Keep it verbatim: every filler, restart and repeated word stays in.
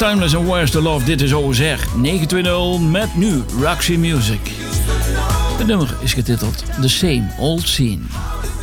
Timeless en Where's the Love. Dit is O Z negen twintig met nu Roxy Music. Het nummer is getiteld The Same Old Scene.